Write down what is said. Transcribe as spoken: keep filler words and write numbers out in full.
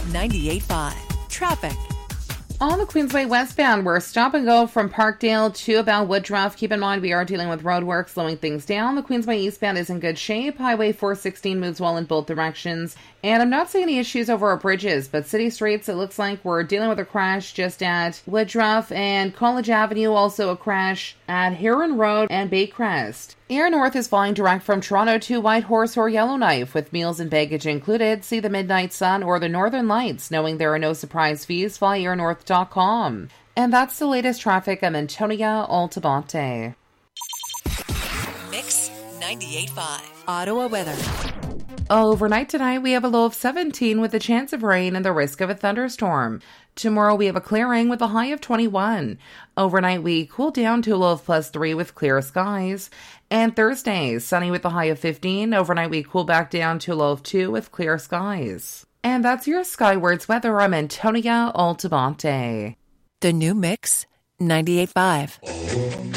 ninety-eight point five. Traffic. On the Queensway westbound, we're stop and go from Parkdale to about Woodruff. Keep in mind we are dealing with roadwork, slowing things down. The Queensway eastbound is in good shape. Highway four sixteen moves well in both directions. And I'm not seeing any issues over our bridges, but city streets, it looks like we're dealing with a crash just at Woodruff and College Avenue. Also a crash at Heron Road and Baycrest. Air North is flying direct from Toronto to Whitehorse or Yellowknife with meals and baggage included. See the Midnight Sun or the Northern Lights. Knowing there are no surprise fees, fly air north dot com. And that's the latest traffic. I'm Antonia Altabante. Mix ninety-eight point five. Ottawa weather. Overnight tonight, we have a low of seventeen with a chance of rain and the risk of a thunderstorm. Tomorrow, we have a clearing with a high of twenty-one. Overnight, we cool down to a low of plus three with clear skies. And Thursday, sunny with a high of fifteen. Overnight, we cool back down to a low of two with clear skies. And that's your Skywards weather. I'm Antonia Altabante. The new Mix ninety-eight point five.